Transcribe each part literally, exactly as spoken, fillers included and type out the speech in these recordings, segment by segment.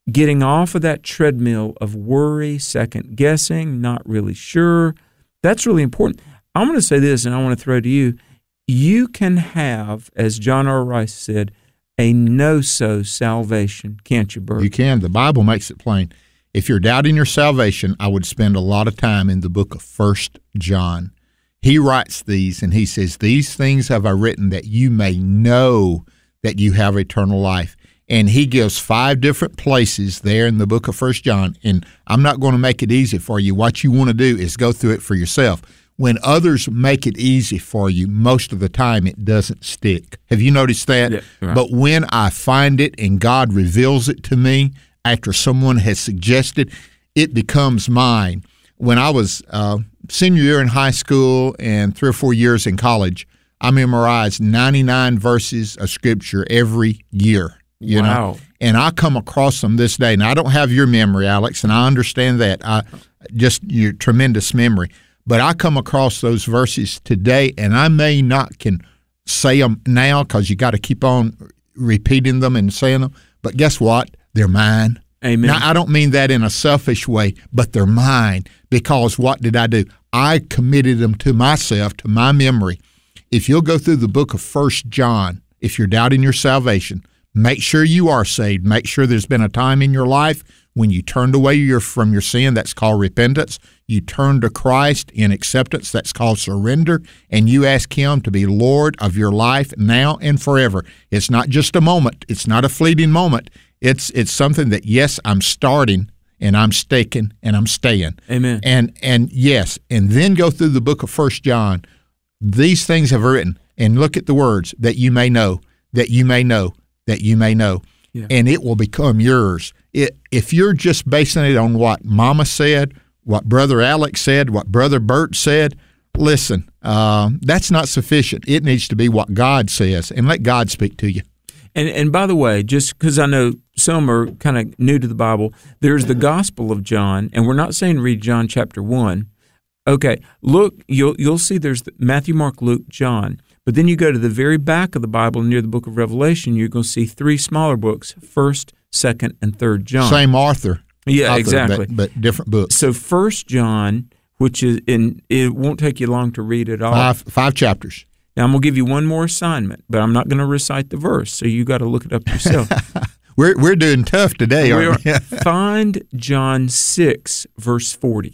getting off of that treadmill of worry, second guessing, not really sure, that's really important. I'm going to say this, and I want to throw to you. You can have, as John R. Rice said, a no-so salvation, can't you, Bert? You can. The Bible makes it plain. If you're doubting your salvation, I would spend a lot of time in the book of First John. He writes these, and he says, "These things have I written that you may know that you have eternal life." And he gives five different places there in the book of First John, and I'm not going to make it easy for you. What you want to do is go through it for yourself. When others make it easy for you, most of the time it doesn't stick. Have you noticed that? Yeah, right. But when I find it and God reveals it to me after someone has suggested, it becomes mine. When I was uh, senior year in high school and three or four years in college, I memorized ninety-nine verses of Scripture every year. You wow. know, and I come across them this day. Now, I don't have your memory, Alex, and I understand that. I just your tremendous memory. But I come across those verses today, and I may not can say them now because you got to keep on repeating them and saying them. But guess what? They're mine. Amen. Now, I don't mean that in a selfish way, but they're mine because what did I do? I committed them to myself, to my memory. If you'll go through the book of First John, if you're doubting your salvation, make sure you are saved. Make sure there's been a time in your life when you turned away your, from your sin. That's called repentance. You turn to Christ in acceptance. That's called surrender. And you ask Him to be Lord of your life now and forever. It's not just a moment. It's not a fleeting moment. It's it's something that, yes, I'm starting and I'm staking and I'm staying. Amen. And and yes, and then go through the book of First John. These things have written, and look at the words, that you may know, that you may know, that you may know. Yeah. And it will become yours. It, if you're just basing it on what Mama said, what Brother Alex said, what Brother Bert said, listen, uh, that's not sufficient. It needs to be what God says, and let God speak to you. And and by the way, just because I know some are kind of new to the Bible, there's the Gospel of John, and we're not saying read John chapter one. Okay, look, you'll you'll see there's Matthew, Mark, Luke, John. But then you go to the very back of the Bible near the book of Revelation, you're going to see three smaller books, First, Second, and Third John. Same author. Yeah, author, exactly. But, but different books. So First John, which is in, it won't take you long to read it all. Five, five chapters. Now, I'm going to give you one more assignment, but I'm not going to recite the verse, so you got to look it up yourself. we're we're doing tough today, aren't we? Find John six, verse forty.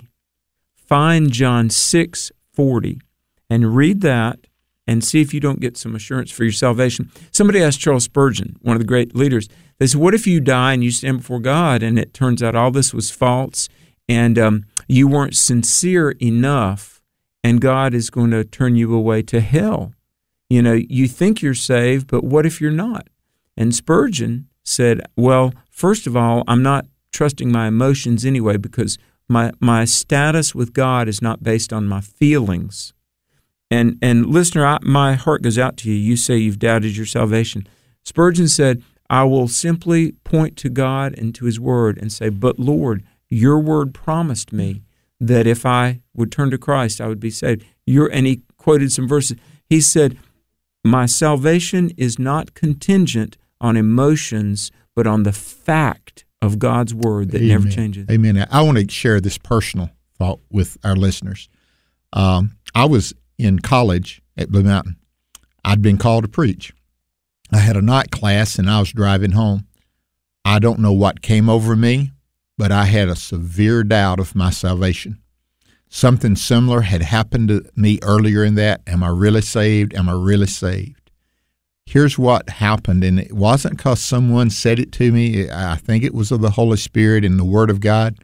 Find John six, forty, and read that, and see if you don't get some assurance for your salvation. Somebody asked Charles Spurgeon, one of the great leaders, they said, what if you die and you stand before God and it turns out all this was false and um, you weren't sincere enough and God is going to turn you away to hell? You know, you think you're saved, but what if you're not? And Spurgeon said, well, first of all, I'm not trusting my emotions anyway because my, my status with God is not based on my feelings. And and listener, I, my heart goes out to you. You say you've doubted your salvation. Spurgeon said, I will simply point to God and to His Word and say, but Lord, your Word promised me that if I would turn to Christ, I would be saved. You're, and he quoted some verses. He said, my salvation is not contingent on emotions, but on the fact of God's Word that Amen. Never changes. Amen. I want to share this personal thought with our listeners. Um, I was in college at Blue Mountain. I'd been called to preach. I had a night class, and I was driving home. I don't know what came over me, but I had a severe doubt of my salvation. Something similar had happened to me earlier in that. Am I really saved? Am I really saved? Here's what happened, and it wasn't because someone said it to me. I think it was of the Holy Spirit and the Word of God.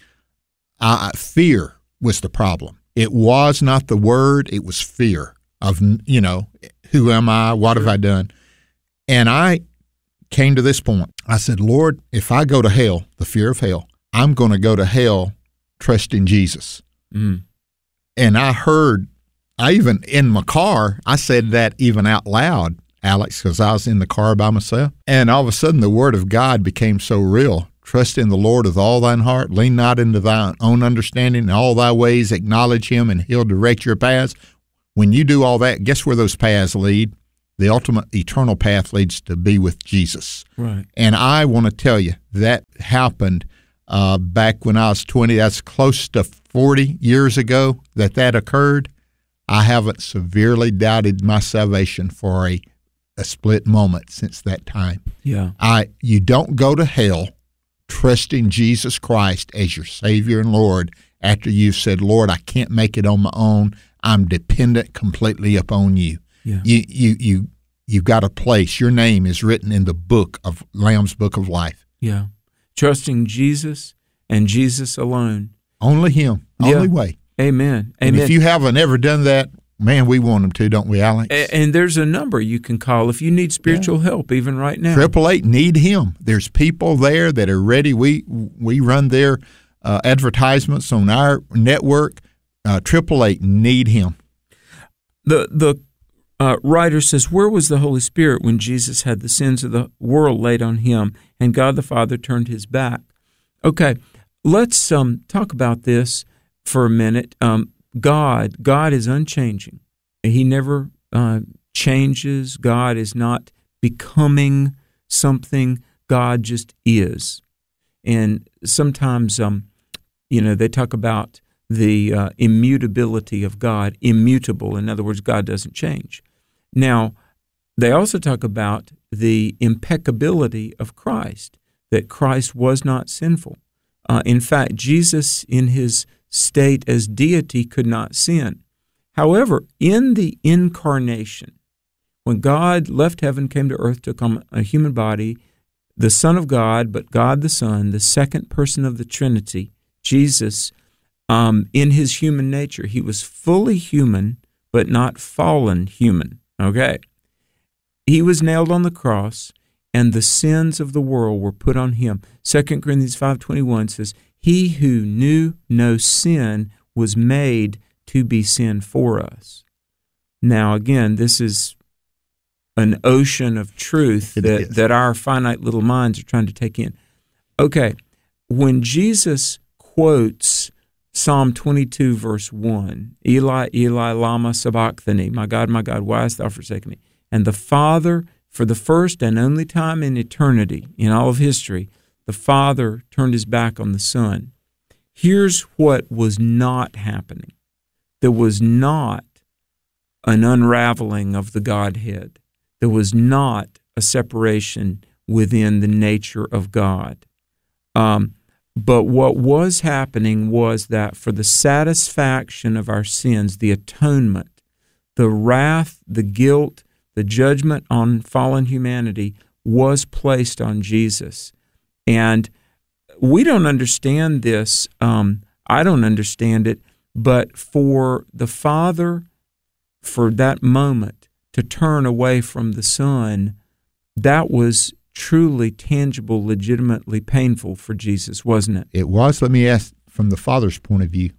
I, fear was the problem. It was not the Word, it was fear of, you know, who am I? What have I done? And I came to this point. I said, Lord, if I go to hell, the fear of hell, I'm going to go to hell trusting Jesus. Mm. And I heard, I even, in my car, I said that even out loud, Alex, because I was in the car by myself. And all of a sudden, the Word of God became so real. Trust in the Lord with all thine heart. Lean not into thine own understanding. In all thy ways acknowledge Him, and He'll direct your paths. When you do all that, guess where those paths lead? The ultimate eternal path leads to be with Jesus. Right. And I want to tell you, that happened uh, back when I was twenty. That's close to forty years ago that that occurred. I haven't severely doubted my salvation for a, a split moment since that time. Yeah. I you don't go to hell trusting Jesus Christ as your Savior and Lord after you've said, Lord, I can't make it on my own. I'm dependent completely upon you. Yeah. You you you you've got a place. Your name is written in the book of Lamb's Book of Life. Yeah. Trusting Jesus and Jesus alone. Only Him. Yeah. Only way. Amen. And Amen. if you haven't ever done that, man, we want them to, don't we, Alex? And, and there's a number you can call if you need spiritual yeah. help, even right now. Triple Eight need Him. There's people there that are ready. We we run their uh, advertisements on our network. Uh, Triple Eight need Him. The the uh, writer says, "Where was the Holy Spirit when Jesus had the sins of the world laid on Him, and God the Father turned His back?" Okay, let's um, talk about this for a minute. Um, God, God is unchanging. He never uh, changes. God is not becoming something. God just is. And sometimes, um, you know, they talk about the uh, immutability of God, immutable. In other words, God doesn't change. Now, they also talk about the impeccability of Christ, that Christ was not sinful. Uh, in fact, Jesus, in his state as deity, could not sin. However, in the incarnation, when God left heaven, came to earth, took on a human body, the Son of God, but God the Son, the second person of the Trinity, Jesus, um, in his human nature, he was fully human, but not fallen human. Okay? He was nailed on the cross, and the sins of the world were put on him. Second Corinthians five twenty-one says, He who knew no sin was made to be sin for us. Now, again, this is an ocean of truth that, that our finite little minds are trying to take in. Okay, when Jesus quotes Psalm twenty-two, verse one, Eli, Eli, lama sabachthani, my God, my God, why hast thou forsaken me? And the Father, for the first and only time in eternity, in all of history, the Father turned his back on the Son. Here's what was not happening. There was not an unraveling of the Godhead. There was not a separation within the nature of God. Um, but what was happening was that for the satisfaction of our sins, the atonement, the wrath, the guilt, the judgment on fallen humanity was placed on Jesus. And we don't understand this. Um, I don't understand it. But for the Father, for that moment, to turn away from the Son, that was truly tangible, legitimately painful for Jesus, wasn't it? It was. Let me ask, from the Father's point of view,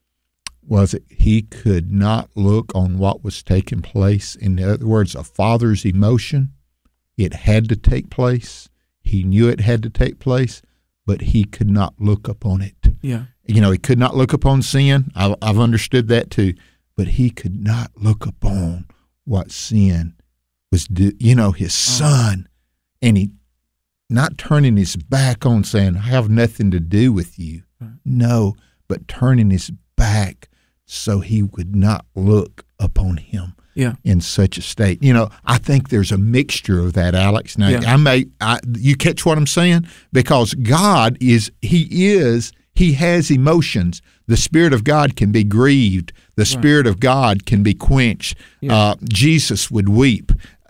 was it he could not look on what was taking place? In other words, a father's emotion, it had to take place. He knew it had to take place, but he could not look upon it. Yeah. You know, he could not look upon sin. I, I've understood that too. But he could not look upon what sin was, do, you know, his Son. And he not turning his back on saying, I have nothing to do with you. Right. No, but turning his back so he would not look upon him. Yeah. In such a state. You know, I think there's a mixture of that, Alex. Now, yeah. I may, I, you catch what I'm saying? Because God is, he is, he has emotions. The Spirit of God can be grieved. The right. Spirit of God can be quenched. Yeah. Uh, Jesus would weep.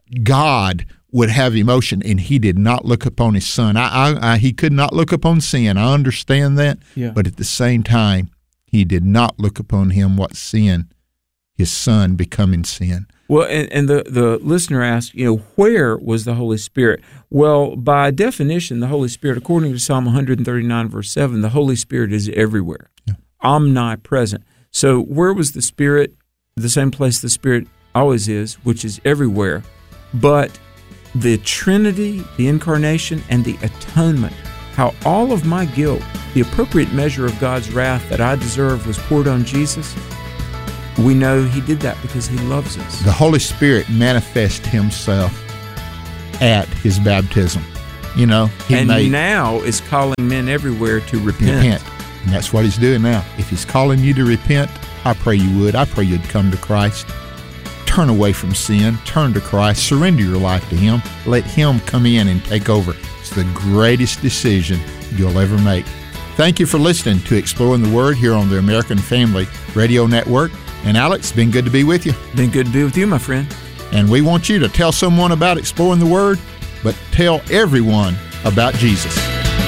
God would have emotion, and he did not look upon his Son. I, I, I, he could not look upon sin. I understand that. Yeah. But at the same time, he did not look upon him what sin, his Son becoming sin. Well, and, and the, the listener asked, you know, where was the Holy Spirit? Well, by definition, the Holy Spirit, according to Psalm one thirty-nine, verse seven, the Holy Spirit is everywhere, yeah. omnipresent. So where was the Spirit? The same place the Spirit always is, which is everywhere. But the Trinity, the Incarnation, and the atonement, how all of my guilt, the appropriate measure of God's wrath that I deserve, was poured on Jesus, we know he did that because he loves us. The Holy Spirit manifests himself at his baptism. You know, he and made, now is calling men everywhere to repent. repent. And that's what he's doing now. If he's calling you to repent, I pray you would. I pray you'd come to Christ. Turn away from sin. Turn to Christ. Surrender your life to him. Let him come in and take over. It's the greatest decision you'll ever make. Thank you for listening to Exploring the Word here on the American Family Radio Network. And Alex, it's been good to be with you. Been good to be with you, my friend. And we want you to tell someone about Exploring the Word, but tell everyone about Jesus.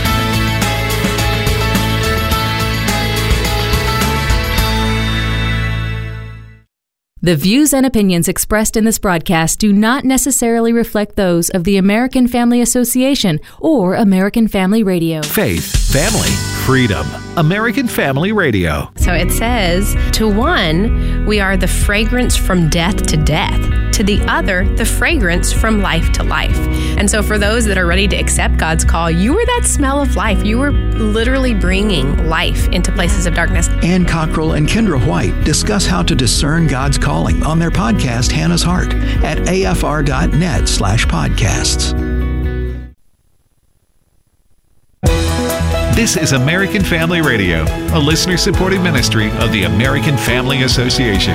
The views and opinions expressed in this broadcast do not necessarily reflect those of the American Family Association or American Family Radio. Faith, family, freedom. American Family Radio. So it says, to one, we are the fragrance from death to death. To the other, the fragrance from life to life. And so for those that are ready to accept God's call, you were that smell of life. You were literally bringing life into places of darkness. Ann Cockrell and Kendra White discuss how to discern God's calling on their podcast, Hannah's Heart, at afr.net slash podcasts. This is American Family Radio, a listener-supported ministry of the American Family Association.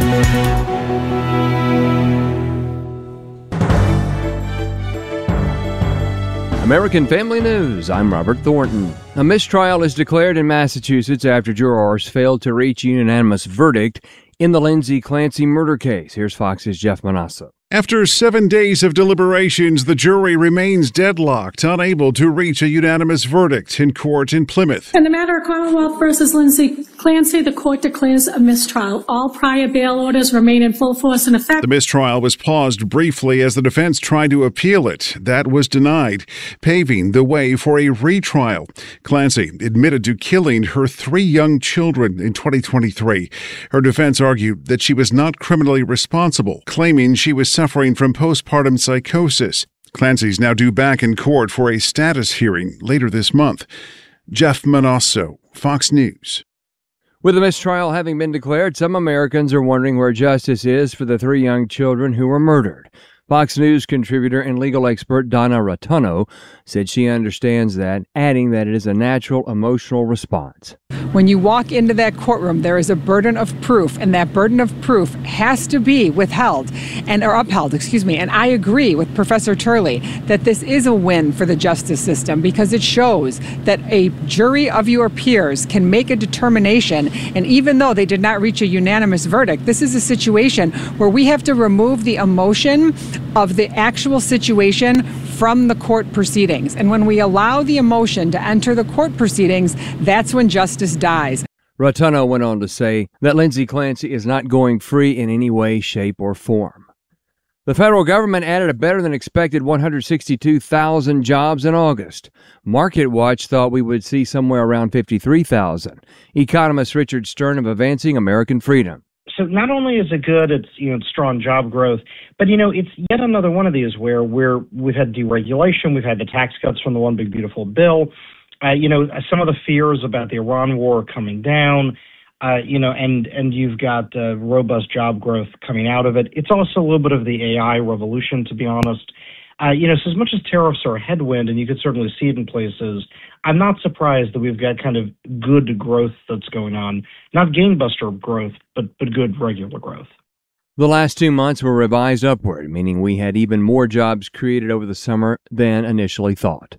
American Family News, I'm Robert Thornton. A mistrial is declared in Massachusetts after jurors failed to reach a unanimous verdict in the Lindsay Clancy murder case. Here's Fox's Jeff Manasso. After seven days of deliberations, the jury remains deadlocked, unable to reach a unanimous verdict in court in Plymouth. In the matter of Commonwealth versus Lindsay Clancy, the court declares a mistrial. All prior bail orders remain in full force and effect. The mistrial was paused briefly as the defense tried to appeal it. That was denied, paving the way for a retrial. Clancy admitted to killing her three young children in twenty twenty-three. Her defense argued that she was not criminally responsible, claiming she was suffering from postpartum psychosis. Clancy's now due back in court for a status hearing later this month. Jeff Manasso, Fox News. With the mistrial having been declared, some Americans are wondering where justice is for the three young children who were murdered. Fox News contributor and legal expert Donna Rotunno said she understands that, adding that it is a natural emotional response. When you walk into that courtroom, there is a burden of proof, and that burden of proof has to be withheld and or upheld, excuse me. And I agree with Professor Turley that this is a win for the justice system because it shows that a jury of your peers can make a determination, and even though they did not reach a unanimous verdict, this is a situation where we have to remove the emotion of the actual situation from the court proceedings. And when we allow the emotion to enter the court proceedings, that's when justice dies. Rotunno went on to say that Lindsay Clancy is not going free in any way, shape, or form. The federal government added a better than expected one hundred sixty-two thousand jobs in August. MarketWatch thought we would see somewhere around fifty-three thousand. Economist Richard Stern of Advancing American Freedom. So not only is it good, it's, you know, strong job growth, but, you know, it's yet another one of these where we're, we've had deregulation, we've had the tax cuts from the One Big Beautiful Bill, uh, you know, some of the fears about the Iran war coming down, uh, you know, and, and you've got uh, robust job growth coming out of it. It's also a little bit of the A I revolution, to be honest. Uh, you know, so as much as tariffs are a headwind, and you could certainly see it in places, I'm not surprised that we've got kind of good growth that's going on. Not gangbuster growth, but, but good regular growth. The last two months were revised upward, meaning we had even more jobs created over the summer than initially thought.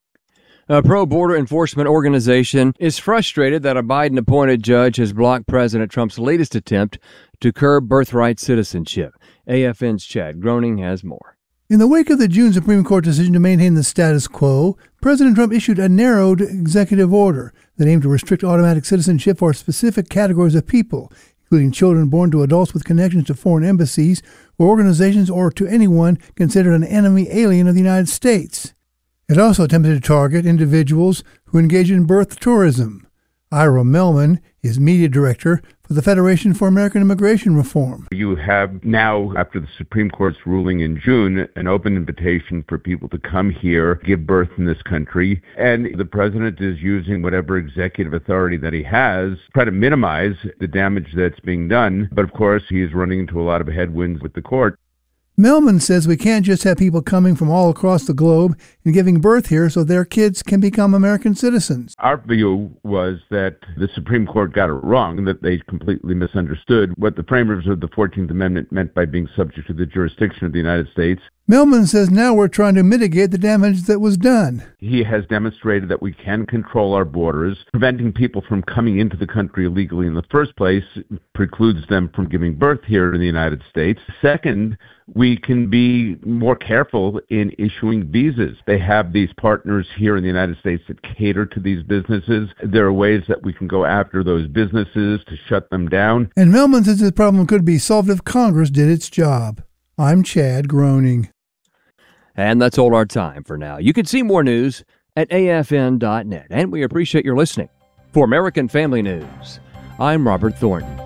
A pro-border enforcement organization is frustrated that a Biden-appointed judge has blocked President Trump's latest attempt to curb birthright citizenship. A F N's Chad Groening has more. In the wake of the June Supreme Court decision to maintain the status quo, President Trump issued a narrowed executive order that aimed to restrict automatic citizenship for specific categories of people, including children born to adults with connections to foreign embassies or organizations, or to anyone considered an enemy alien of the United States. It also attempted to target individuals who engage in birth tourism. Ira Melman is media director for the Federation for American Immigration Reform. You have now, after the Supreme Court's ruling in June, an open invitation for people to come here, give birth in this country, and the president is using whatever executive authority that he has to try to minimize the damage that's being done. But of course, he is running into a lot of headwinds with the court. Melman says we can't just have people coming from all across the globe and giving birth here so their kids can become American citizens. Our view was that the Supreme Court got it wrong, that they completely misunderstood what the framers of the fourteenth Amendment meant by being subject to the jurisdiction of the United States. Melman says now we're trying to mitigate the damage that was done. He has demonstrated that we can control our borders. Preventing people from coming into the country illegally in the first place precludes them from giving birth here in the United States. Second, we can be more careful in issuing visas. They have these partners here in the United States that cater to these businesses. There are ways that we can go after those businesses to shut them down. And Melman says this problem could be solved if Congress did its job. I'm Chad Groening. And that's all our time for now. You can see more news at A F N dot net, and we appreciate your listening. For American Family News, I'm Robert Thornton.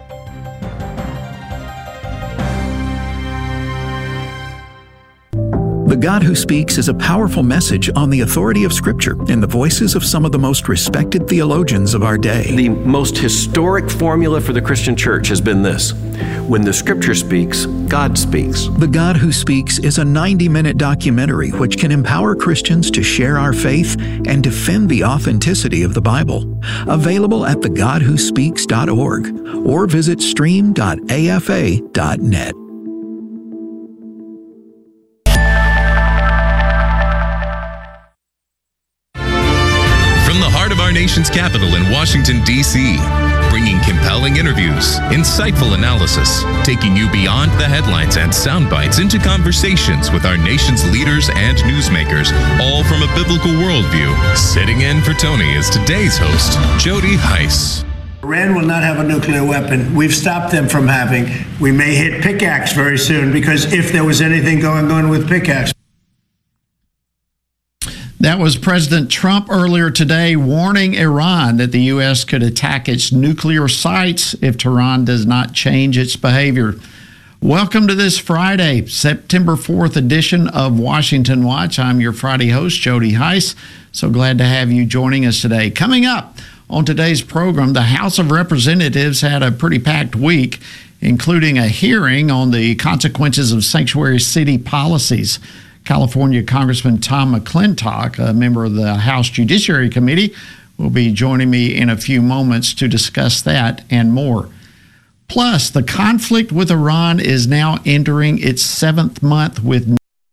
The God Who Speaks is a powerful message on the authority of Scripture in the voices of some of the most respected theologians of our day. The most historic formula for the Christian church has been this: when the Scripture speaks, God speaks. The God Who Speaks is a ninety-minute documentary which can empower Christians to share our faith and defend the authenticity of the Bible. Available at the god who speaks dot org or visit stream dot A F A dot net. From the heart of our nation's capital in Washington, D C, bringing compelling interviews, insightful analysis, taking you beyond the headlines and sound bites into conversations with our nation's leaders and newsmakers, all from a biblical worldview. Sitting in for Tony is today's host, Jody Heiss. Iran will not have a nuclear weapon. We've stopped them from having. We may hit pickaxe very soon, because if there was anything going on with pickaxe. That was President Trump earlier today warning Iran that the U S could attack its nuclear sites if Tehran does not change its behavior. Welcome to this Friday, September fourth edition of Washington Watch. I'm your Friday host, Jody Heiss. So glad to have you joining us today. Coming up on today's program, the House of Representatives had a pretty packed week, including a hearing on the consequences of sanctuary city policies. California Congressman Tom McClintock, a member of the House Judiciary Committee, will be joining me in a few moments to discuss that and more. Plus, the conflict with Iran is now entering its seventh month with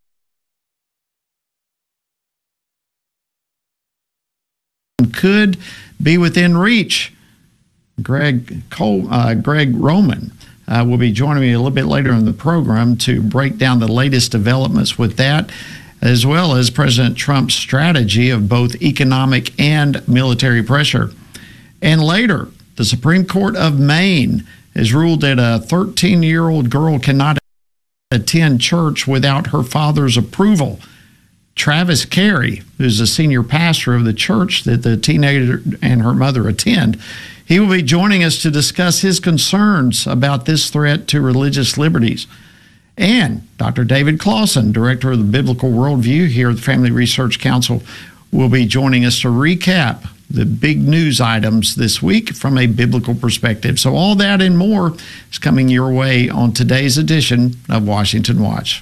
could be within reach. Greg Cole, uh, Greg Roman Uh, will be joining me a little bit later in the program to break down the latest developments with that, as well as President Trump's strategy of both economic and military pressure. And later, the Supreme Court of Maine has ruled that a thirteen-year-old girl cannot attend church without her father's approval. Travis Carey, who's the senior pastor of the church that the teenager and her mother attend, he will be joining us to discuss his concerns about this threat to religious liberties. And Doctor David Clausen, director of the Biblical Worldview here at the Family Research Council, will be joining us to recap the big news items this week from a biblical perspective. So all that and more is coming your way on today's edition of Washington Watch.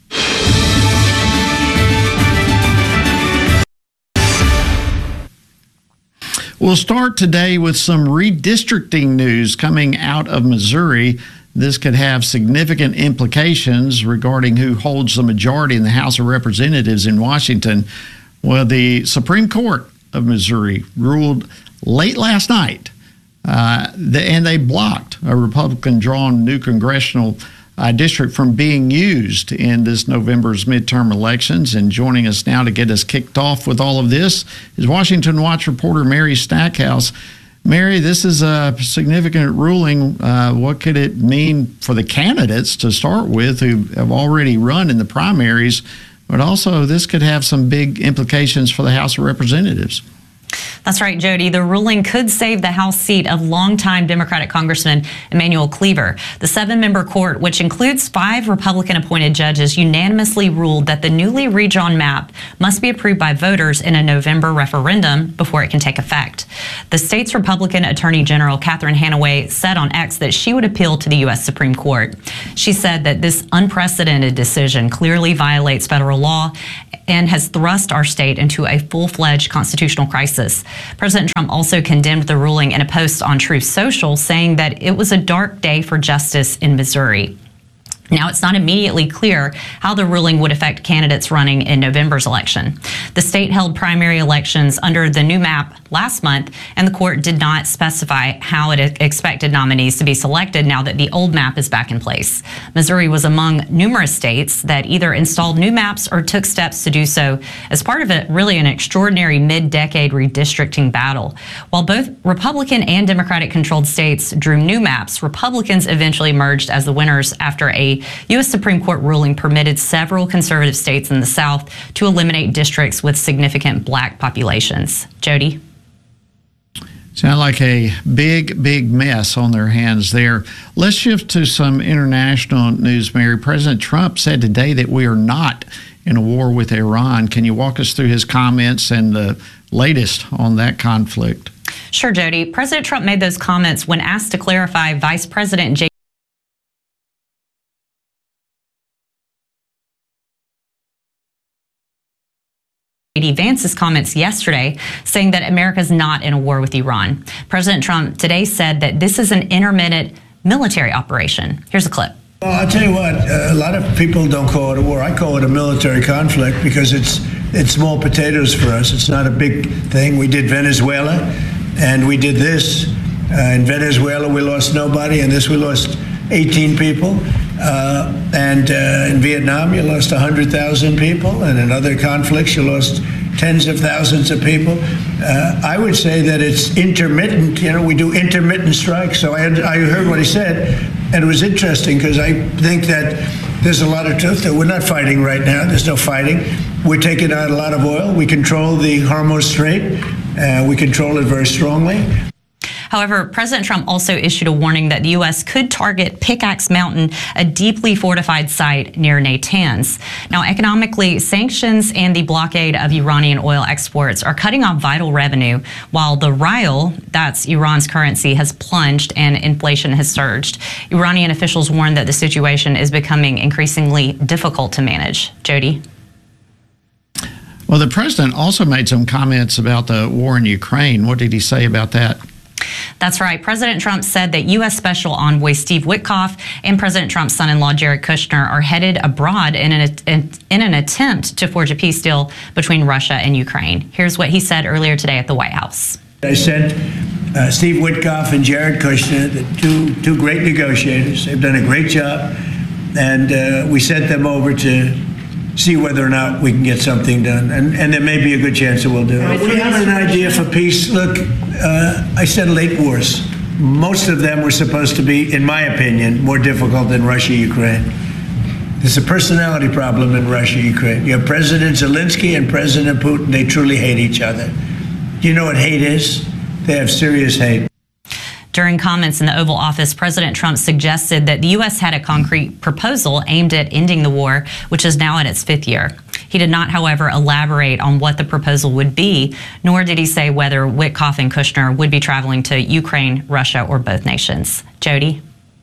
We'll start today with some redistricting news coming out of Missouri. This could have significant implications regarding who holds the majority in the House of Representatives in Washington. Well, the Supreme Court of Missouri ruled late last night, uh, the, and they blocked a Republican-drawn new congressional Uh, district from being used in this November's midterm elections. And joining us now to get us kicked off with all of this is Washington Watch reporter Mary Stackhouse. Mary, this is a significant ruling. Uh, what could it mean for the candidates to start with who have already run in the primaries? But also this could have some big implications for the House of Representatives. That's right, Jody. The ruling could save the House seat of longtime Democratic Congressman Emanuel Cleaver. The seven-member court, which includes five Republican-appointed judges, unanimously ruled that the newly redrawn map must be approved by voters in a November referendum before it can take effect. The state's Republican Attorney General Catherine Hanaway said on X that she would appeal to the U S Supreme Court. She said that this unprecedented decision clearly violates federal law and has thrust our state into a full-fledged constitutional crisis. President Trump also condemned the ruling in a post on Truth Social, saying that it was a dark day for justice in Missouri. Now, it's not immediately clear how the ruling would affect candidates running in November's election. The state held primary elections under the new map last month, and the court did not specify how it expected nominees to be selected now that the old map is back in place. Missouri was among numerous states that either installed new maps or took steps to do so as part of a really an extraordinary mid-decade redistricting battle. While both Republican and Democratic-controlled states drew new maps, Republicans eventually emerged as the winners after a U S Supreme Court ruling permitted several conservative states in the South to eliminate districts with significant black populations. Jody? Sound like a big, big mess on their hands there. Let's shift to some international news, Mary. President Trump said today that we are not in a war with Iran. Can you walk us through his comments and the latest on that conflict? Sure, Jody. President Trump made those comments when asked to clarify Vice President J. J D Vance's comments yesterday saying that America's not in a war with Iran. President Trump today said that this is an intermittent military operation. Here's a clip. Well, I'll tell you what, uh, a lot of people don't call it a war. I call it a military conflict because it's it's small potatoes for us. It's not a big thing. We did Venezuela, and we did this. Uh, in Venezuela, we lost nobody. In this, we lost eighteen people. Uh, and uh, in Vietnam, you lost one hundred thousand people. And in other conflicts, you lost tens of thousands of people. Uh, I would say that it's intermittent. You know, we do intermittent strikes. So I, I heard what he said, and it was interesting because I think that there's a lot of truth that we're not fighting right now. There's no fighting. We're taking out a lot of oil. We control the Hormuz Strait. Uh, we control it very strongly. However, President Trump also issued a warning that the U S could target Pickaxe Mountain, a deeply fortified site near Natanz. Now, economically, sanctions and the blockade of Iranian oil exports are cutting off vital revenue, while the rial, that's Iran's currency, has plunged and inflation has surged. Iranian officials warn that the situation is becoming increasingly difficult to manage. Jody? Well, the president also made some comments about the war in Ukraine. What did he say about that? That's right. President Trump said that U S Special Envoy Steve Witkoff and President Trump's son-in-law Jared Kushner are headed abroad in an, in, in an attempt to forge a peace deal between Russia and Ukraine. Here's what he said earlier today at the White House. I sent uh, Steve Witkoff and Jared Kushner, the two, two great negotiators. They've done a great job. And uh, we sent them over to see whether or not we can get something done. And, and there may be a good chance that we'll do it. We have an idea for peace. Look, uh, I said late wars. Most of them were supposed to be, in my opinion, more difficult than Russia-Ukraine. There's a personality problem in Russia-Ukraine. You have President Zelensky and President Putin. They truly hate each other. Do you know what hate is? They have serious hate. During comments in the Oval Office, President Trump suggested that the U S had a concrete proposal aimed at ending the war, which is now in its fifth year. He did not, however, elaborate on what the proposal would be, nor did he say whether Witkoff and Kushner would be traveling to Ukraine, Russia, or both nations. Jody?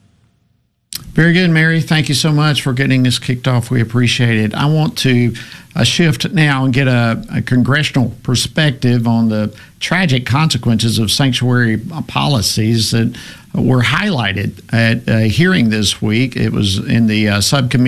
Very good, Mary. Thank you so much for getting this kicked off. We appreciate it. I want to uh, shift now and get a, a congressional perspective on the tragic consequences of sanctuary policies that were highlighted at a hearing this week. It was in the uh, subcommittee.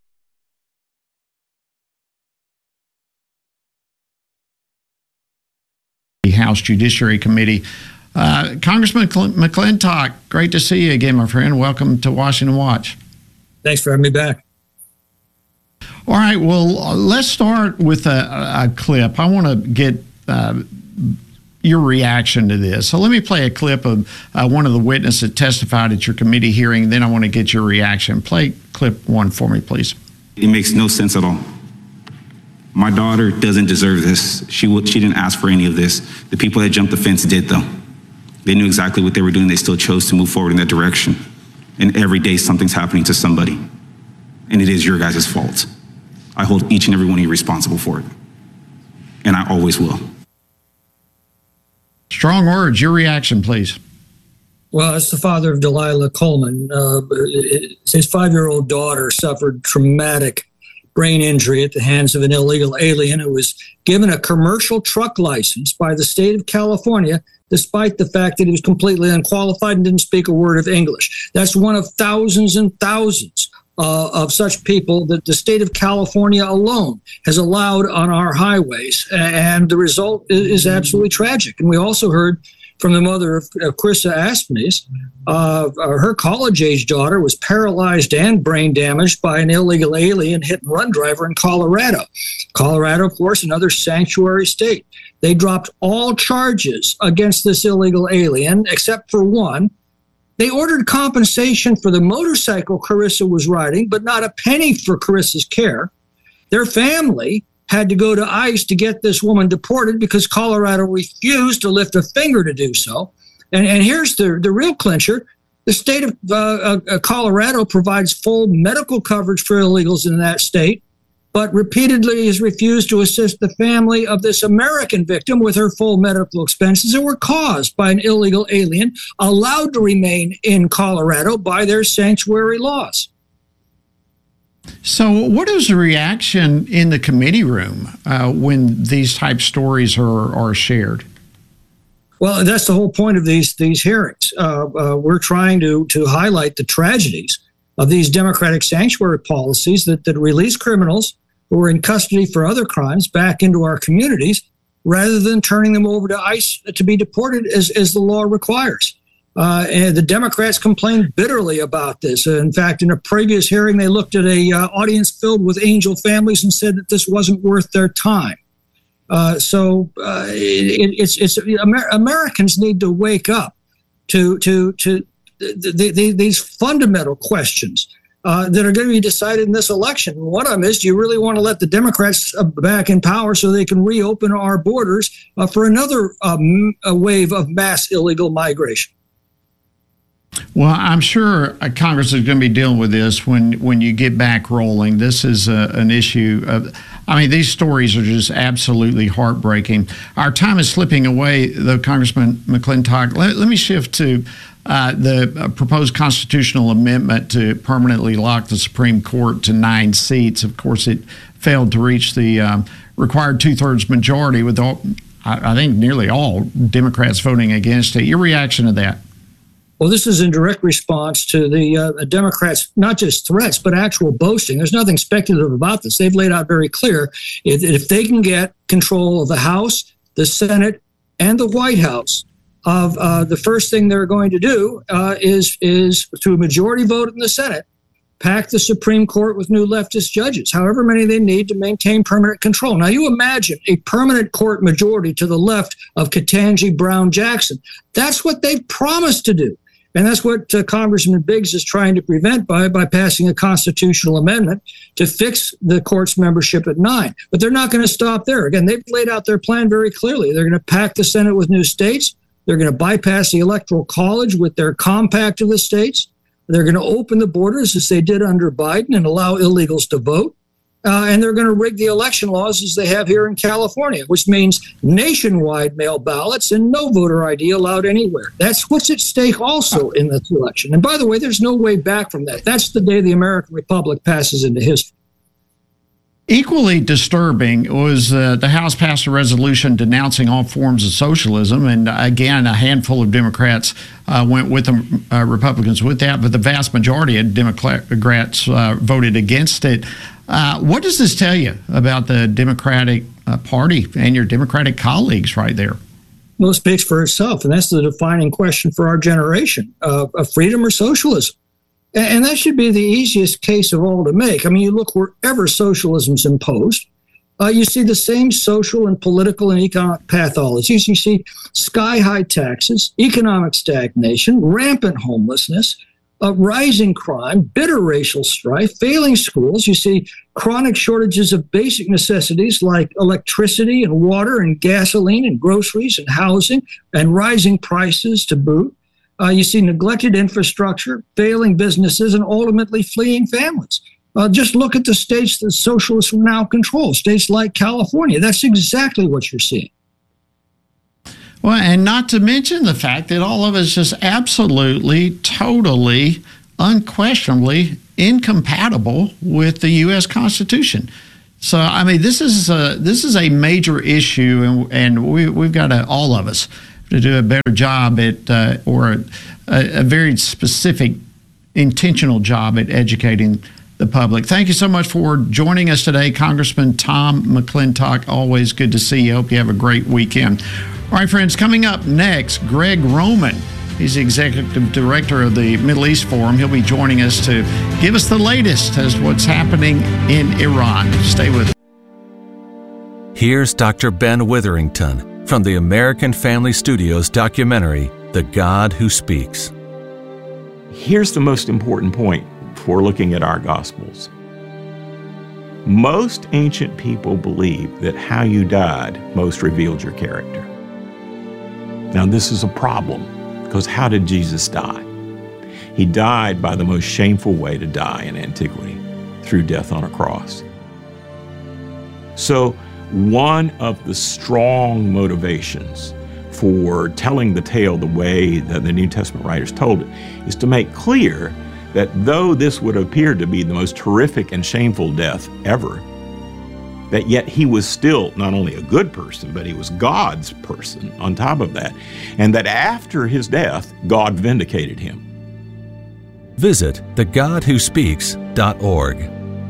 House Judiciary Committee. Uh, Congressman McClintock, great to see you again, my friend. Welcome to Washington Watch. Thanks for having me back. All right, well, let's start with a, a clip. I want to get uh, your reaction to this. So let me play a clip of uh, one of the witnesses that testified at your committee hearing, then I want to get your reaction. Play clip one for me, please. It makes no sense at all. My daughter doesn't deserve this. She will, she didn't ask for any of this. The people that jumped the fence did, though. They knew exactly what they were doing. They still chose to move forward in that direction. And every day something's happening to somebody. And it is your guys' fault. I hold each and every one of you responsible for it. And I always will. Strong words. Your reaction, please. Well, as the father of Delilah Coleman, uh, his five-year-old daughter suffered traumatic brain injury at the hands of an illegal alien who was given a commercial truck license by the state of California, despite the fact that he was completely unqualified and didn't speak a word of English. That's one of thousands and thousands uh, of such people that the state of California alone has allowed on our highways. And the result is absolutely tragic. And we also heard from the mother of, of Krista Aspanis, uh, her college-age daughter was paralyzed and brain damaged by an illegal alien hit-and-run driver in Colorado. Colorado, of course, another sanctuary state. They dropped all charges against this illegal alien, except for one. They ordered compensation for the motorcycle Carissa was riding, but not a penny for Carissa's care. Their family had to go to ICE to get this woman deported because Colorado refused to lift a finger to do so. And, and here's the, the real clincher. The state of uh, uh, Colorado provides full medical coverage for illegals in that state, but repeatedly has refused to assist the family of this American victim with her full medical expenses that were caused by an illegal alien allowed to remain in Colorado by their sanctuary laws. So what is the reaction in the committee room uh, when these type stories are, are shared? Well, that's the whole point of these these hearings. Uh, uh, we're trying to to highlight the tragedies of these democratic sanctuary policies that, that release criminals who are in custody for other crimes back into our communities rather than turning them over to ICE to be deported as, as the law requires. Uh, and the Democrats complained bitterly about this. Uh, in fact, in a previous hearing, they looked at a uh, audience filled with angel families and said that this wasn't worth their time. Uh, so uh, it, it's it's Amer- Americans need to wake up to to to the, the, the, these fundamental questions uh, that are going to be decided in this election. One of them is: do you really want to let the Democrats uh, back in power so they can reopen our borders uh, for another um, a wave of mass illegal migration? Well, I'm sure Congress is going to be dealing with this when, when you get back rolling. This is a, an issue of, I mean, these stories are just absolutely heartbreaking. Our time is slipping away, though, Congressman McClintock. Let, let me shift to uh, the proposed constitutional amendment to permanently lock the Supreme Court to nine seats. Of course, it failed to reach the um, required two-thirds majority with, all, I, I think, nearly all Democrats voting against it. Your reaction to that? Well, this is in direct response to the uh, Democrats' not just threats, but actual boasting. There's nothing speculative about this. They've laid out very clear if, if they can get control of the House, the Senate, and the White House, of uh, the first thing they're going to do uh, is, is through a majority vote in the Senate, pack the Supreme Court with new leftist judges, however many they need to maintain permanent control. Now, you imagine a permanent court majority to the left of Ketanji Brown Jackson. That's what they've promised to do. And that's what uh, Congressman Biggs is trying to prevent by, by passing a constitutional amendment to fix the court's membership at nine. But they're not going to stop there. Again, they've laid out their plan very clearly. They're going to pack the Senate with new states. They're going to bypass the Electoral College with their compact of the states. They're going to open the borders as they did under Biden and allow illegals to vote. Uh, and they're going to rig the election laws as they have here in California, which means nationwide mail ballots and no voter I D allowed anywhere. That's what's at stake also in this election. And by the way, there's no way back from that. That's the day the American Republic passes into history. Equally disturbing was uh, the House passed a resolution denouncing all forms of socialism. And again, a handful of Democrats uh, went with the uh, Republicans with that, but the vast majority of Democrats uh, voted against it. Uh, what does this tell you about the Democratic uh, Party and your Democratic colleagues right there? Well, it speaks for itself, and that's the defining question for our generation, uh, of freedom or socialism. And, and that should be the easiest case of all to make. I mean, you look wherever socialism's imposed, uh, you see the same social and political and economic pathologies. You see sky-high taxes, economic stagnation, rampant homelessness, uh, rising crime, bitter racial strife, failing schools. You see chronic shortages of basic necessities like electricity and water and gasoline and groceries and housing, and rising prices to boot. Uh, you see neglected infrastructure, failing businesses, and ultimately fleeing families. Uh, just look at the states that socialists now control, states like California. That's exactly what you're seeing. Well, and not to mention the fact that all of us just absolutely, totally, unquestionably incompatible with the U S Constitution. So, I mean, this is a, this is a major issue, and, and we, we've got to, all of us, to do a better job at, uh, or a, a very specific, intentional job at educating the public. Thank you so much for joining us today, Congressman Tom McClintock. Always good to see you. Hope you have a great weekend. All right, friends, coming up next, Greg Roman. He's the Executive Director of the Middle East Forum. He'll be joining us to give us the latest as to what's happening in Iran. Stay with us. Here's Doctor Ben Witherington from the American Family Studios documentary, The God Who Speaks. Here's the most important point for looking at our Gospels. Most ancient people believed that how you died most revealed your character. Now, this is a problem, because how did Jesus die? He died by the most shameful way to die in antiquity, through death on a cross. So, one of the strong motivations for telling the tale the way that the New Testament writers told it is to make clear that though this would appear to be the most horrific and shameful death ever, that yet he was still not only a good person, but he was God's person on top of that. And that after his death, God vindicated him. Visit the god who speaks dot org.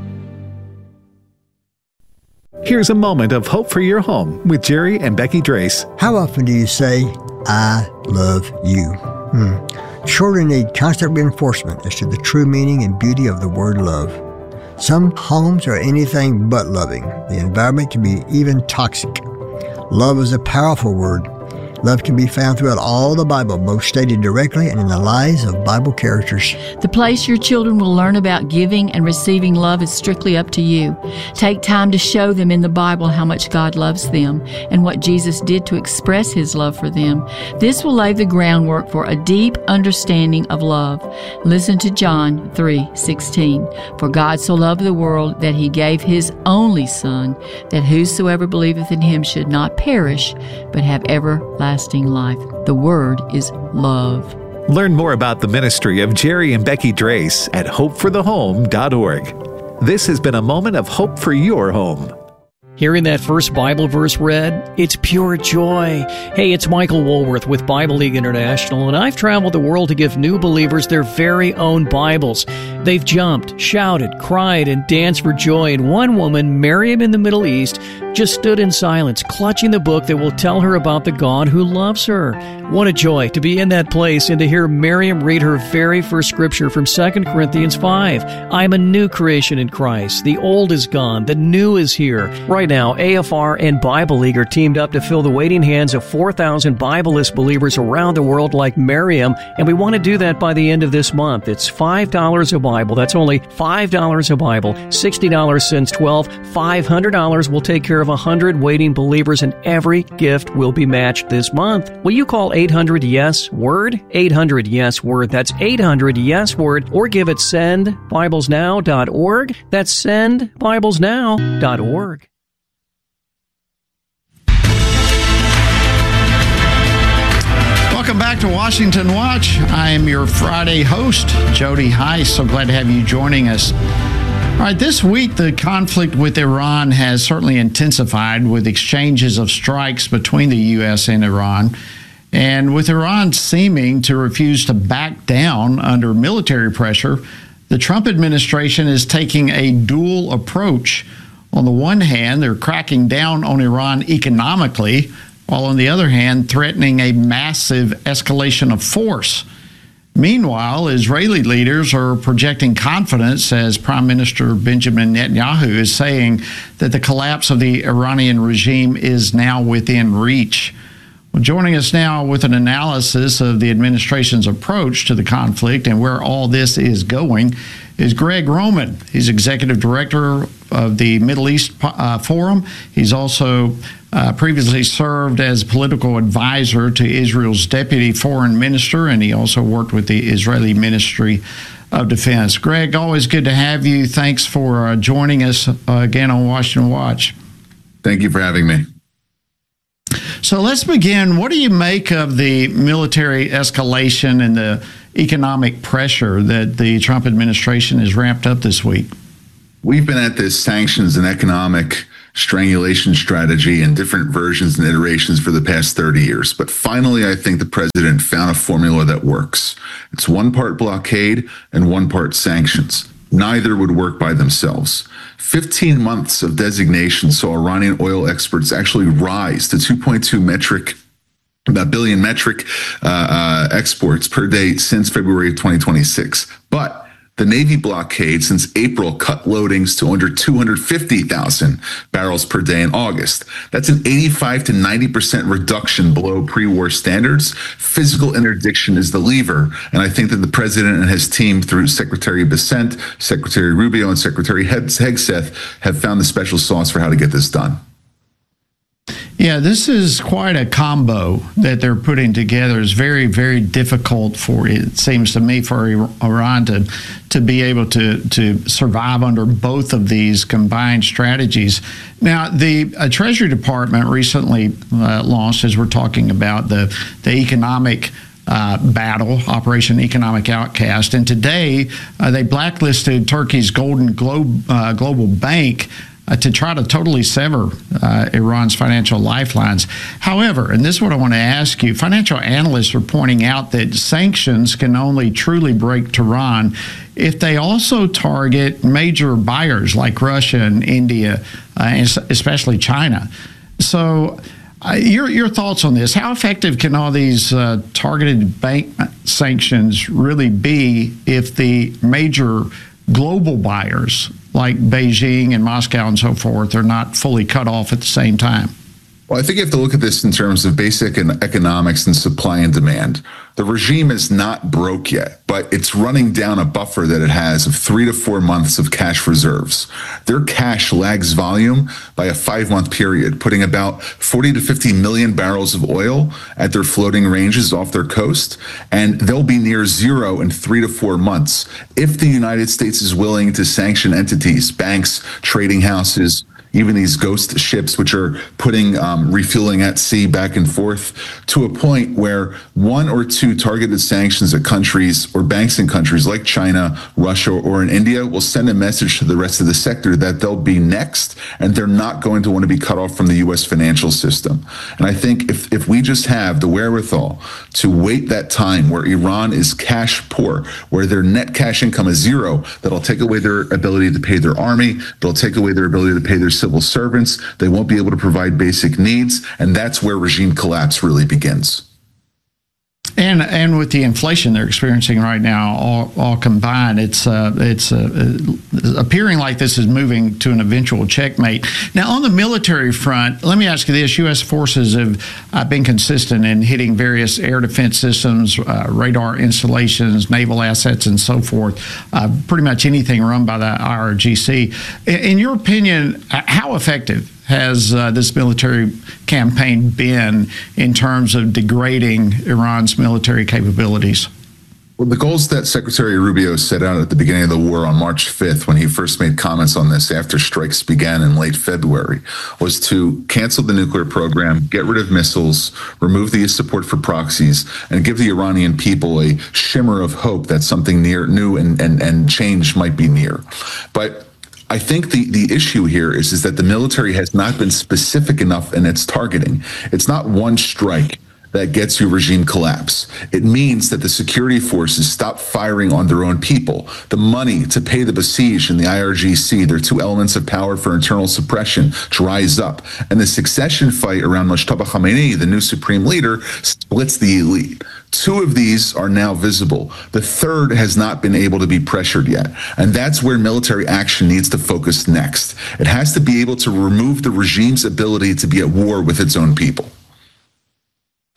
Here's a moment of hope for your home with Jerry and Becky Drace. How often do you say, I love you? Hmm. Children need constant reinforcement as to the true meaning and beauty of the word love. Some homes are anything but loving. The environment can be even toxic. Love is a powerful word. Love can be found throughout all the Bible, both stated directly and in the lives of Bible characters. The place your children will learn about giving and receiving love is strictly up to you. Take time to show them in the Bible how much God loves them and what Jesus did to express his love for them. This will lay the groundwork for a deep understanding of love. Listen to John three sixteen. For God so loved the world that he gave his only Son, that whosoever believeth in him should not perish, but have everlasting life. The word is love. Learn more about the ministry of Jerry and Becky Drace at hope for the home dot org. This has been a moment of hope for your home. Hearing that first Bible verse read, it's pure joy. Hey, it's Michael Woolworth with Bible League International, and I've traveled the world to give new believers their very own Bibles. They've jumped, shouted, cried, and danced for joy, and one woman, Miriam in the Middle East, just stood in silence, clutching the book that will tell her about the God who loves her. What a joy to be in that place and to hear Miriam read her very first scripture from Second Corinthians five. I'm a new creation in Christ. The old is gone. The new is here. Right now, A F R and Bible League are teamed up to fill the waiting hands of four thousand Bibleless believers around the world like Miriam, and we want to do that by the end of this month. It's five dollars a Bible. That's only five dollars a Bible. sixty dollars since twelve dollars. five hundred dollars will take care of one hundred waiting believers, and every gift will be matched this month. Will you call eight hundred yes word? eight hundred yes word. That's eight hundred yes word. Or give it send bibles now dot org. That's send bibles now dot org. Welcome back to Washington Watch. I am your Friday host, Jody Heiss. So glad to have you joining us. All right, this week the conflict with Iran has certainly intensified with exchanges of strikes between the U S and Iran. And with Iran seeming to refuse to back down under military pressure, the Trump administration is taking a dual approach. On the one hand, they're cracking down on Iran economically, while on the other hand, threatening a massive escalation of force. Meanwhile, Israeli leaders are projecting confidence as Prime Minister Benjamin Netanyahu is saying that the collapse of the Iranian regime is now within reach. Well, joining us now with an analysis of the administration's approach to the conflict and where all this is going is Greg Roman. He's executive director of the Middle East uh, Forum. He's also uh, previously served as political advisor to Israel's deputy foreign minister, and he also worked with the Israeli Ministry of Defense. Greg, always good to have you. Thanks for uh, joining us uh, again on Washington Watch. Thank you for having me. So let's begin. What do you make of the military escalation and the economic pressure that the Trump administration has ramped up this week? We've been at this sanctions and economic strangulation strategy in different versions and iterations for the past thirty years. But finally, I think the president found a formula that works. It's one part blockade and one part sanctions. Neither would work by themselves. fifteen months of designation saw Iranian oil exports actually rise to two point two metric about billion metric uh, uh, exports per day since February of twenty twenty-six. But the Navy blockade since April cut loadings to under two hundred fifty thousand barrels per day in August. That's an eighty-five to ninety percent reduction below pre-war standards. Physical interdiction is the lever, and I think that the president and his team, through Secretary Bessent, Secretary Rubio, and Secretary Hegseth, have found the special sauce for how to get this done. Yeah, this is quite a combo that they're putting together. It's very, very difficult for, it seems to me, for Iran to, to be able to, to survive under both of these combined strategies. Now, the uh, Treasury Department recently uh, launched, as we're talking about, the, the economic Uh, battle, Operation Economic Outcast. And today, uh, they blacklisted Turkey's Golden Globe, uh, Global Bank uh, to try to totally sever uh, Iran's financial lifelines. However, and this is what I want to ask you, financial analysts are pointing out that sanctions can only truly break Tehran if they also target major buyers like Russia and India, uh, and especially China. So, Uh, your your thoughts on this? How effective can all these uh, targeted bank sanctions really be if the major global buyers like Beijing and Moscow and so forth are not fully cut off at the same time? Well, I think you have to look at this in terms of basic economics and supply and demand. The regime is not broke yet, but it's running down a buffer that it has of three to four months of cash reserves. Their cash lags volume by a five-month period, putting about forty to fifty million barrels of oil at their floating ranges off their coast, and they'll be near zero in three to four months if the United States is willing to sanction entities, banks, trading houses, even these ghost ships, which are putting um, refueling at sea back and forth, to a point where one or two targeted sanctions at countries or banks in countries like China, Russia, or in India will send a message to the rest of the sector that they'll be next, and they're not going to want to be cut off from the U S financial system. And I think if, if we just have the wherewithal to wait that time where Iran is cash poor, where their net cash income is zero, that'll take away their ability to pay their army, that'll take away their ability to pay their civil servants, they won't be able to provide basic needs, and that's where regime collapse really begins. And and with the inflation they're experiencing right now, all, all combined, it's uh, it's uh, appearing like this is moving to an eventual checkmate. Now, on the military front, let me ask you this: U S forces have uh, been consistent in hitting various air defense systems, uh, radar installations, naval assets, and so forth. Uh, pretty much anything run by the I R G C. In, in your opinion, how effective has uh, this military campaign been in terms of degrading Iran's military capabilities? Well, the goals that Secretary Rubio set out at the beginning of the war on March fifth, when he first made comments on this after strikes began in late February, was to cancel the nuclear program, get rid of missiles, remove the support for proxies, and give the Iranian people a shimmer of hope that something near, new and, and, and change might be near. But I think the, the issue here is, is that the military has not been specific enough in its targeting. It's not one strike that gets you regime collapse. It means that the security forces stop firing on their own people. The money to pay the besieged and the I R G C, their two elements of power for internal suppression, dries up. And the succession fight around Mojtaba Khamenei, the new supreme leader, splits the elite. Two of these are now visible. The third has not been able to be pressured yet. And that's where military action needs to focus next. It has to be able to remove the regime's ability to be at war with its own people.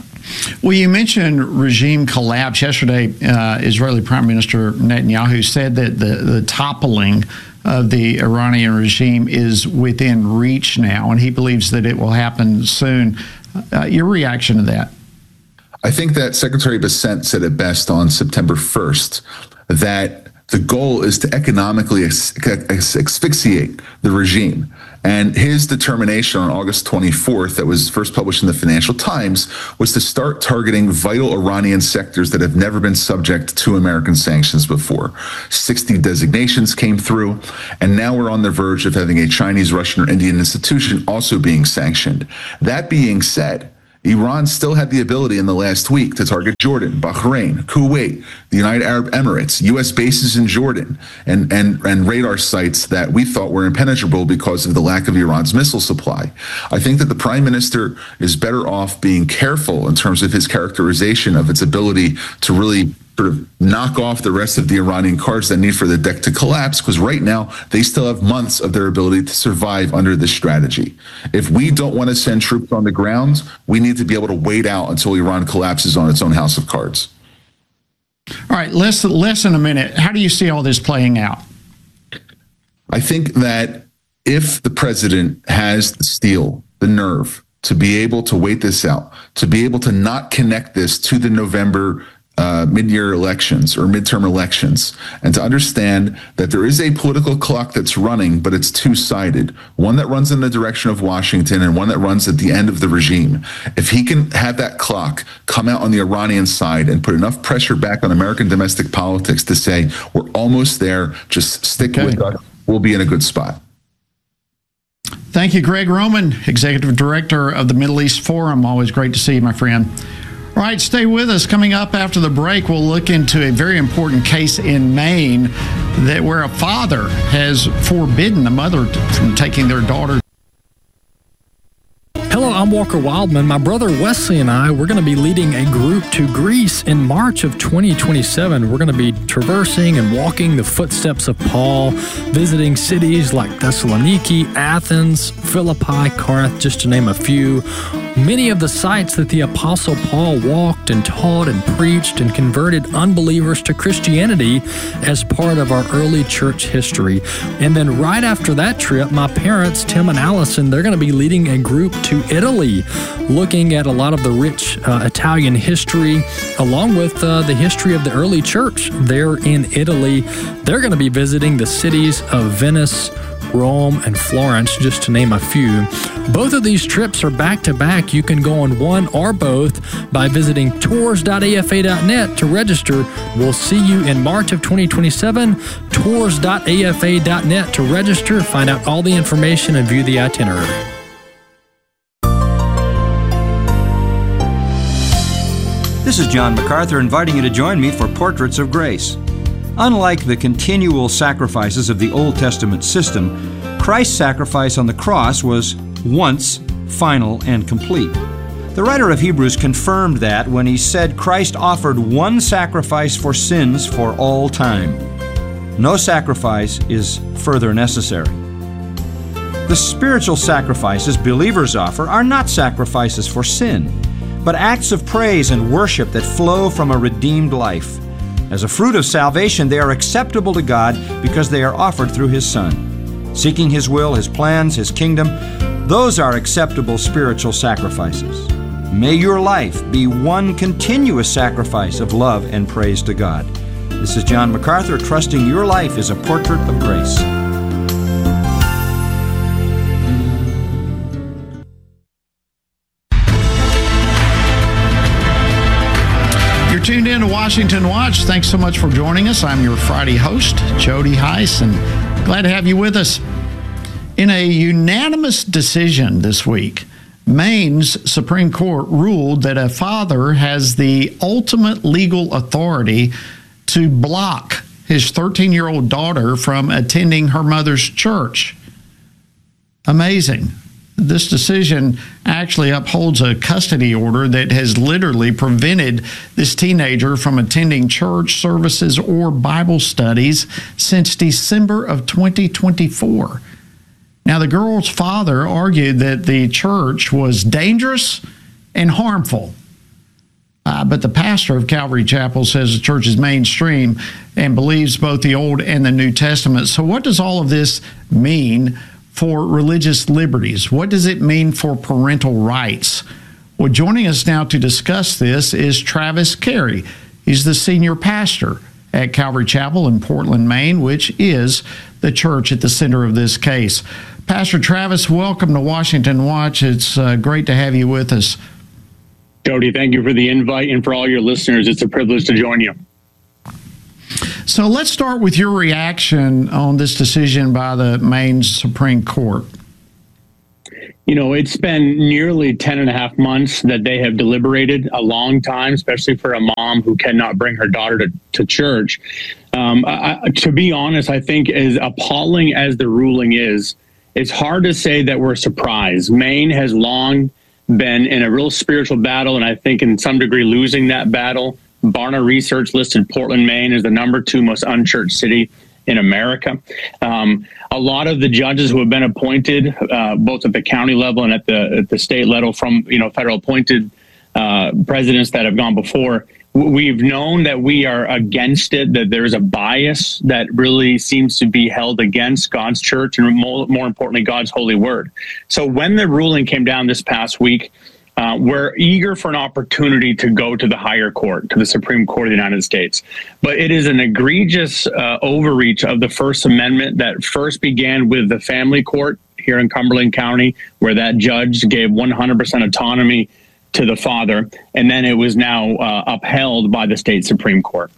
Well, you mentioned regime collapse. Yesterday, uh, Israeli Prime Minister Netanyahu said that the, the toppling of the Iranian regime is within reach now, and he believes that it will happen soon. Uh, your reaction to that? I think that Secretary Bessent said it best on September first, that the goal is to economically asphyxiate the regime. And his determination on August twenty-fourth, that was first published in the Financial Times, was to start targeting vital Iranian sectors that have never been subject to American sanctions before. sixty designations came through, and now we're on the verge of having a Chinese, Russian, or Indian institution also being sanctioned. That being said, Iran still had the ability in the last week to target Jordan, Bahrain, Kuwait, the United Arab Emirates, U S bases in Jordan, and, and, and radar sites that we thought were impenetrable because of the lack of Iran's missile supply. I think that the prime minister is better off being careful in terms of his characterization of its ability to really sort of knock off the rest of the Iranian cards that need for the deck to collapse, because right now they still have months of their ability to survive under this strategy. If we don't want to send troops on the ground, we need to be able to wait out until Iran collapses on its own house of cards. All right, less, less than a minute. How do you see all this playing out? I think that if the president has the steel, the nerve, to be able to wait this out, to be able to not connect this to the November Uh, mid-year elections or midterm elections, and to understand that there is a political clock that's running, but it's two-sided, one that runs in the direction of Washington and one that runs at the end of the regime. If he can have that clock come out on the Iranian side and put enough pressure back on American domestic politics to say, we're almost there, just stick okay. with us, we'll be in a good spot. Thank you, Greg Roman, Executive Director of the Middle East Forum. Always great to see you, my friend. All right, stay with us. Coming up after the break, we'll look into a very important case in Maine that where a father has forbidden a mother from taking their daughter. Hello, I'm Walker Wildman. My brother Wesley and I, we're going to be leading a group to Greece in March of twenty twenty-seven. We're going to be traversing and walking the footsteps of Paul, visiting cities like Thessaloniki, Athens, Philippi, Corinth, just to name a few. Many of the sites that the Apostle Paul walked and taught and preached and converted unbelievers to Christianity as part of our early church history. And then right after that trip, my parents, Tim and Allison, they're going to be leading a group to Italy, looking at a lot of the rich uh, Italian history, along with uh, the history of the early church there in Italy. They're going to be visiting the cities of Venice, Rome, and Florence, just to name a few. Both of these trips are back-to-back. You can go on one or both by visiting tours dot a f a dot net to register. We'll see you in March of twenty twenty-seven. tours dot a f a dot net to register, find out all the information, and view the itinerary. This is John MacArthur inviting you to join me for Portraits of Grace. Unlike the continual sacrifices of the Old Testament system, Christ's sacrifice on the cross was once, final, and complete. The writer of Hebrews confirmed that when he said Christ offered one sacrifice for sins for all time. No sacrifice is further necessary. The spiritual sacrifices believers offer are not sacrifices for sin, but acts of praise and worship that flow from a redeemed life. As a fruit of salvation, they are acceptable to God because they are offered through His Son. Seeking His will, His plans, His kingdom, those are acceptable spiritual sacrifices. May your life be one continuous sacrifice of love and praise to God. This is John MacArthur, trusting your life is a portrait of grace. Tuned in to Washington Watch. Thanks so much for joining us. I'm your Friday host, Jody Heiss, and glad to have you with us. In a unanimous decision this week, Maine's Supreme Court ruled that a father has the ultimate legal authority to block his thirteen-year-old daughter from attending her mother's church. Amazing. This decision actually upholds a custody order that has literally prevented this teenager from attending church services or Bible studies since December of twenty twenty-four. Now, the girl's father argued that the church was dangerous and harmful. Uh, but the pastor of Calvary Chapel says the church is mainstream and believes both the Old and the New Testament. So what does all of this mean for religious liberties? What does it mean for parental rights? Well, joining us now to discuss this is Travis Carey. He's the senior pastor at Calvary Chapel in Portland, Maine, which is the church at the center of this case. Pastor Travis, welcome to Washington Watch. It's uh, great to have you with us. Jody, thank you for the invite, and for all your listeners, it's a privilege to join you. So let's start with your reaction on this decision by the Maine Supreme Court. You know, it's been nearly ten and a half months that they have deliberated, a long time, especially for a mom who cannot bring her daughter to, to church. Um, I, to be honest, I think as appalling as the ruling is, it's hard to say that we're surprised. Maine has long been in a real spiritual battle, and I think in some degree losing that battle. Barna Research listed Portland, Maine as the number two most unchurched city in America. Um, a lot of the judges who have been appointed, uh, both at the county level and at the at the state level, from you know federal appointed uh, presidents that have gone before, we've known that we are against it, that there's a bias that really seems to be held against God's church and more, more importantly, God's holy word. So when the ruling came down this past week, uh, we're eager for an opportunity to go to the higher court, to the Supreme Court of the United States. But it is an egregious uh, overreach of the First Amendment that first began with the family court here in Cumberland County, where that judge gave one hundred percent autonomy to the father, and then it was now uh, upheld by the state Supreme Court.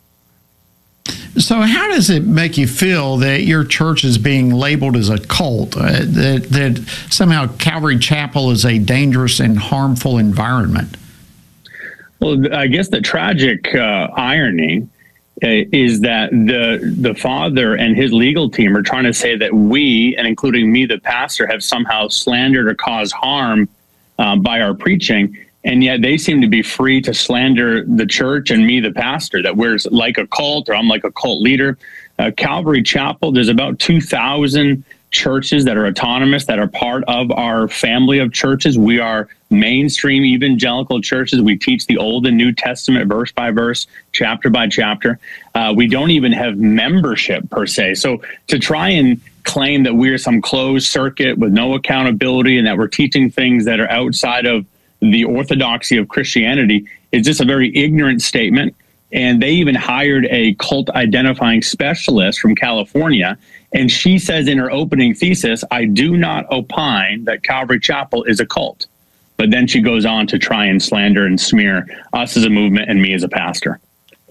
So how does it make you feel that your church is being labeled as a cult, uh, that, that somehow Calvary Chapel is a dangerous and harmful environment? Well, I guess the tragic uh, irony uh, is that the the father and his legal team are trying to say that we, and including me, the pastor, have somehow slandered or caused harm Uh, by our preaching, and yet they seem to be free to slander the church and me, the pastor, that we're like a cult or I'm like a cult leader. Uh, Calvary Chapel, there's about two thousand churches that are autonomous, that are part of our family of churches. We are mainstream evangelical churches. We teach the Old and New Testament verse by verse, chapter by chapter. Uh, we don't even have membership per se. So to try and claim that we're some closed circuit with no accountability and that we're teaching things that are outside of the orthodoxy of Christianity is just a very ignorant statement. And they even hired a cult identifying specialist from California. And she says in her opening thesis, I do not opine that Calvary Chapel is a cult. But then she goes on to try and slander and smear us as a movement and me as a pastor.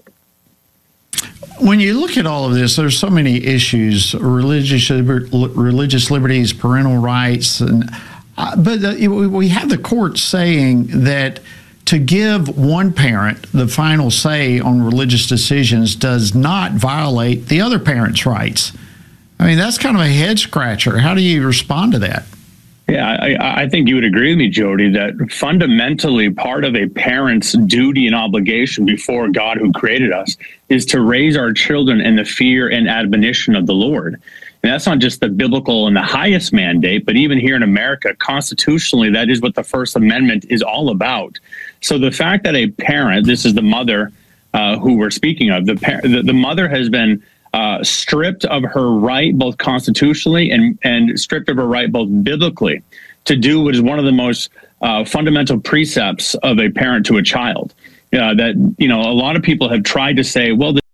When you look at all of this, there's so many issues: religious religious liberties, parental rights, and uh, but the, we have the court saying that to give one parent the final say on religious decisions does not violate the other parent's rights. I mean, that's kind of a head scratcher. How do you respond to that? Yeah, I, I think you would agree with me, Jody, that fundamentally part of a parent's duty and obligation before God who created us is to raise our children in the fear and admonition of the Lord. And that's not just the biblical and the highest mandate, but even here in America, constitutionally, that is what the First Amendment is all about. So the fact that a parent, this is the mother uh, who we're speaking of, the, par- the, the mother has been Uh, stripped of her right, both constitutionally and, and stripped of her right, both biblically, to do what is one of the most uh, fundamental precepts of a parent to a child. Uh, that, you know, a lot of people have tried to say, well,